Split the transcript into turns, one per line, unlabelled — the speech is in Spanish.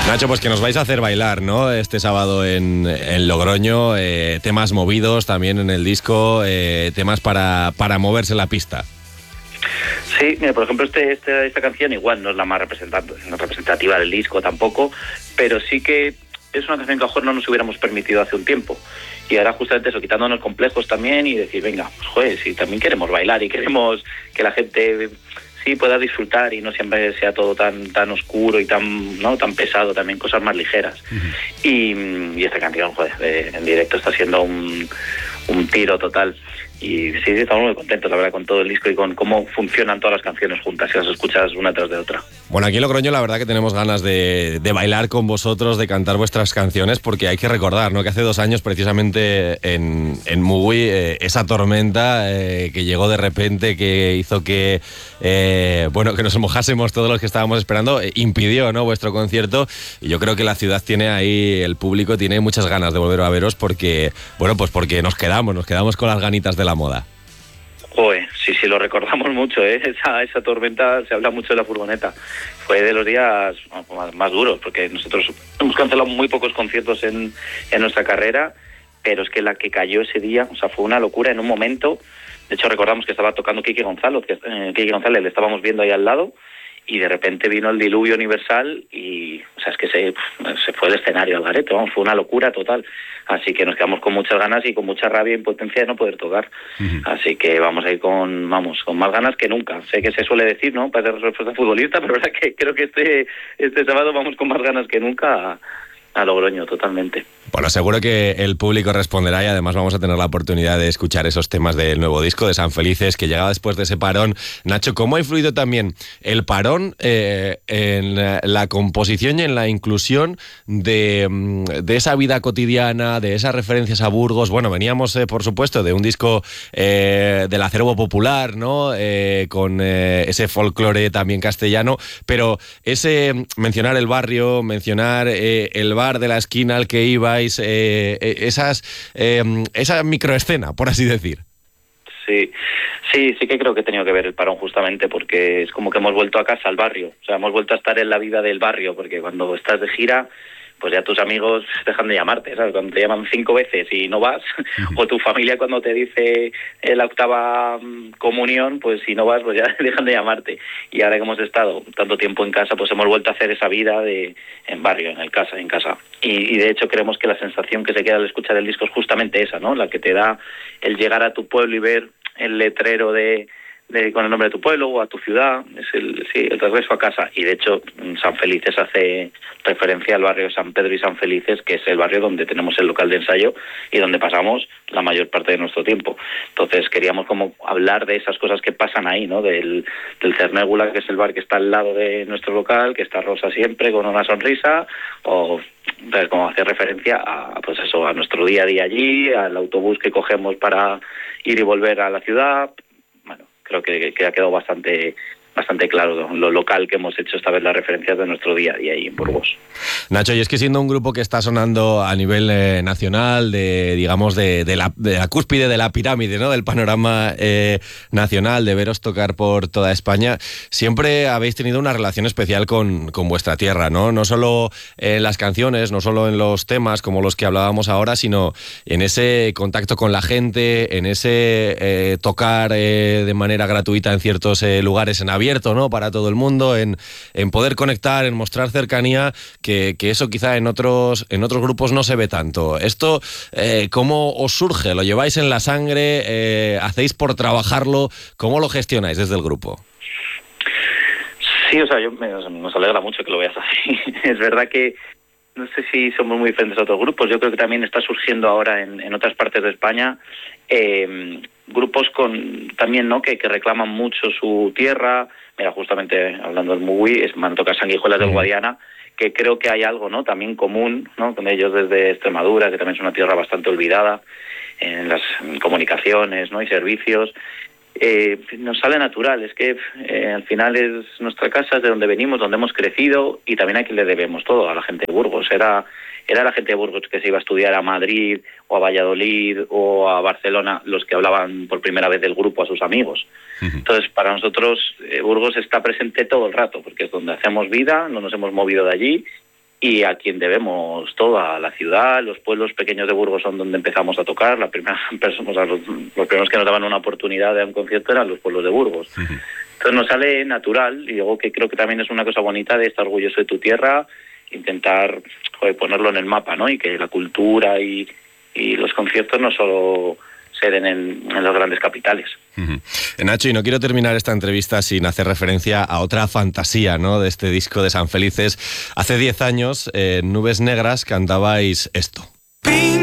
Nacho, pues que nos vais a hacer bailar, ¿no? Este sábado en Logroño, temas movidos también en el disco, temas para moverse en la pista.
Sí, mira, por ejemplo, esta canción igual no es la más representativa del disco tampoco, pero sí que es una canción que a lo mejor no nos hubiéramos permitido hace un tiempo. Y ahora justamente eso, quitándonos complejos también y decir, venga, pues joder, si también queremos bailar y queremos que la gente sí pueda disfrutar y no siempre sea todo tan oscuro y tan pesado, también cosas más ligeras. Uh-huh. Y esta canción, joder, en directo está siendo un tiro total. Y sí, estamos muy contentos, la verdad, con todo el disco y con cómo funcionan todas las canciones juntas, si las escuchas una tras de otra.
Bueno, aquí en Logroño la verdad que tenemos ganas de bailar con vosotros, de cantar vuestras canciones, porque hay que recordar, ¿no?, que hace 2 años precisamente en Mugui esa tormenta que llegó de repente, que hizo que que nos mojásemos todos los que estábamos esperando, impidió, ¿no?, vuestro concierto. Y yo creo que la ciudad tiene ahí, el público tiene muchas ganas de volver a veros porque, bueno, pues porque nos quedamos con las ganitas de la moda.
Joder, sí, lo recordamos mucho, ¿eh? Esa tormenta, se habla mucho de la furgoneta. Fue de los días más duros, porque nosotros hemos cancelado muy pocos conciertos en nuestra carrera, pero es que la que cayó ese día, o sea, fue una locura en un momento. De hecho, recordamos que estaba tocando Quique González, le estábamos viendo ahí al lado, y de repente vino el diluvio universal y, o sea, es que se fue el escenario al garete, vamos, fue una locura total. Así que nos quedamos con muchas ganas y con mucha rabia e impotencia de no poder tocar. Uh-huh. Así que vamos a ir con más ganas que nunca. Sé que se suele decir, ¿no?, para ser respuesta futbolista, pero verdad que creo que este sábado vamos con más ganas que nunca a Logroño, totalmente.
Bueno, seguro que el público responderá y además vamos a tener la oportunidad de escuchar esos temas del nuevo disco de San Felices que llegaba después de ese parón. Nacho, ¿cómo ha influido también el parón en la composición y en la inclusión de esa vida cotidiana, de esas referencias a Burgos? Bueno, veníamos, por supuesto, de un disco del acervo popular, ¿no?, con ese folclore también castellano, pero mencionar el barrio, mencionar el bar de la esquina al que ibais, esa microescena, por así decir.
Sí que creo que ha tenido que ver el parón justamente porque es como que hemos vuelto a casa al barrio, o sea, hemos vuelto a estar en la vida del barrio, porque cuando estás de gira, pues ya tus amigos dejan de llamarte, ¿sabes? Cuando te llaman 5 veces y no vas, o tu familia cuando te dice la 8ª comunión, pues si no vas, pues ya dejan de llamarte. Y ahora que hemos estado tanto tiempo en casa, pues hemos vuelto a hacer esa vida en barrio, en casa. Y de hecho creemos que la sensación que se queda al escuchar el disco es justamente esa, ¿no?, la que te da el llegar a tu pueblo y ver el letrero con el nombre de tu pueblo o a tu ciudad, es el regreso a casa. Y de hecho San Felices hace referencia al barrio de San Pedro y San Felices, que es el barrio donde tenemos el local de ensayo y donde pasamos la mayor parte de nuestro tiempo. Entonces queríamos como hablar de esas cosas que pasan ahí, ¿no?, del Cernégula, que es el bar que está al lado de nuestro local, que está rosa siempre con una sonrisa, o como hacer referencia a nuestro día a día allí, al autobús que cogemos para ir y volver a la ciudad. Bueno, creo que ha quedado bastante claro lo local que hemos hecho esta vez, las referencias de nuestro día a día ahí en Burgos.
Nacho, y es que siendo un grupo que está sonando a nivel nacional, de la cúspide de la pirámide, ¿no?, del panorama nacional, de veros tocar por toda España, siempre habéis tenido una relación especial con vuestra tierra, ¿no? No solo en las canciones, no solo en los temas como los que hablábamos ahora, sino en ese contacto con la gente, en ese tocar de manera gratuita en ciertos lugares en abierto, ¿no?, para todo el mundo, en poder conectar, en mostrar cercanía, que eso quizá en otros grupos no se ve tanto. Esto, ¿cómo os surge? ¿Lo lleváis en la sangre? ¿Hacéis por trabajarlo? ¿Cómo lo gestionáis desde el grupo?
Sí, o sea, nos alegra mucho que lo veas así. Es verdad que no sé si somos muy diferentes a otros grupos. Yo creo que también está surgiendo ahora en otras partes de España grupos también, ¿no?, que reclaman mucho su tierra. Mira, justamente hablando del Mugui, me toca Sanguijuelas del Guadiana, que creo que hay algo, ¿no?, también común, ¿no?, con ellos desde Extremadura, que también es una tierra bastante olvidada en las comunicaciones, ¿no?, y servicios. Nos sale natural, es que al final es nuestra casa, es de donde venimos, donde hemos crecido, y también a quien le debemos todo, a la gente de Burgos. Era la gente de Burgos que se iba a estudiar a Madrid o a Valladolid o a Barcelona los que hablaban por primera vez del grupo a sus amigos. Uh-huh. Entonces, para nosotros Burgos está presente todo el rato, porque es donde hacemos vida, no nos hemos movido de allí, y a quien debemos todo, a la ciudad. Los pueblos pequeños de Burgos son donde empezamos a tocar. Los primeros que nos daban una oportunidad de un concierto eran los pueblos de Burgos. Entonces nos sale natural, y luego que creo que también es una cosa bonita de estar orgulloso de tu tierra, intentar ponerlo en el mapa, ¿no? Y que la cultura y los conciertos no solo se den en las grandes capitales.
Nacho, y no quiero terminar esta entrevista sin hacer referencia a otra fantasía, ¿no?, de este disco de San Felices. Hace 10 años, en Nubes Negras, cantabais esto.